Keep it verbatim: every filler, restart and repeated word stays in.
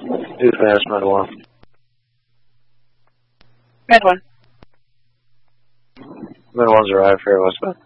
Two fast, red one. Red one. Red one's arrived here, westbound.